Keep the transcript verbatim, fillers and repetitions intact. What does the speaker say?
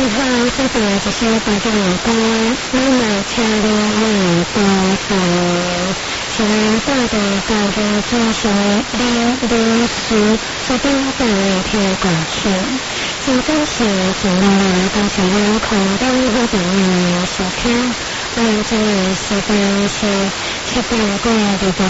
好，这边就是大家有关我们车辆内部分，请大家大家遵守零零时这边带来贴过去。这个是尽量大家有空的或者有时间，我们这个时间是七点过二十分